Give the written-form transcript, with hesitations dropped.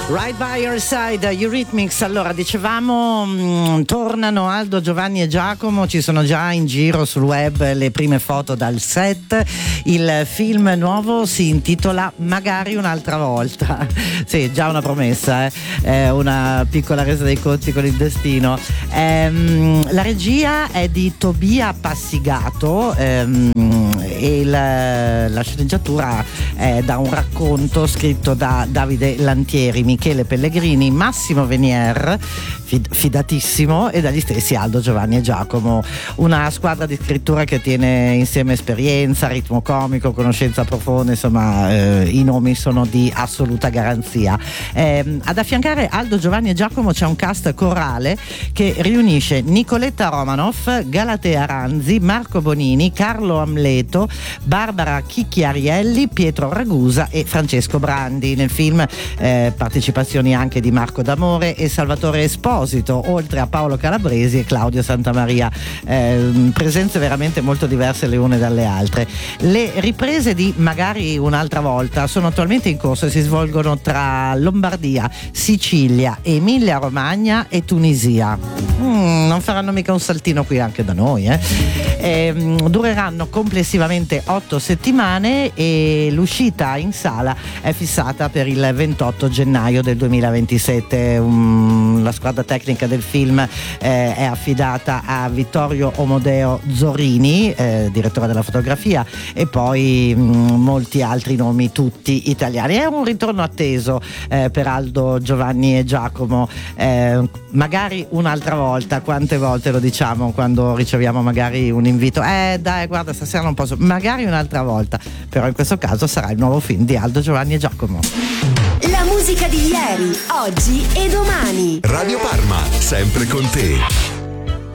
Right by your side, Eurythmics. Allora, dicevamo, tornano Aldo, Giovanni e Giacomo, ci sono già in giro sul web le prime foto dal set. Il film nuovo si intitola Magari un'altra volta. Sì, già una promessa, una piccola resa dei conti con il destino. La regia è di Tobia Passigato e la sceneggiatura è da un racconto scritto da Davide Lantieri, Michele Pellegrini, Massimo Venier, fidatissimo, e dagli stessi Aldo, Giovanni e Giacomo. Una squadra di scrittura che tiene insieme esperienza, ritmo comico, conoscenza profonda, insomma i nomi sono di assoluta garanzia. Ad affiancare Aldo, Giovanni e Giacomo c'è un cast corale che riunisce Nicoletta Romanoff, Galatea Ranzi, Marco Bonini, Carlo Amleto, Barbara Chicchiarielli, Pietro Ragusa e Francesco Brandi. Nel film partecipazioni anche di Marco D'Amore e Salvatore Esposito, oltre a Paolo Calabresi e Claudio Santamaria. Presenze veramente molto diverse le une dalle altre. Le riprese di Magari un'altra volta sono attualmente in corso e si svolgono tra Lombardia, Sicilia, Emilia Romagna e Tunisia. Non faranno mica un saltino qui anche da noi, dureranno complessivamente 8 settimane e l'uscita in sala è fissata per il 28 gennaio del 2027. La squadra tecnica del film è affidata a Vittorio Omodeo Zorini, direttore della fotografia, e poi molti altri nomi, tutti italiani. È un ritorno atteso per Aldo, Giovanni e Giacomo. Magari un'altra volta, quante volte lo diciamo quando riceviamo magari un invito, dai guarda stasera non posso, magari un'altra volta, però in questo caso sarà il nuovo film di Aldo, Giovanni e Giacomo. La musica di ieri, oggi e domani. Radio Parma, sempre con te.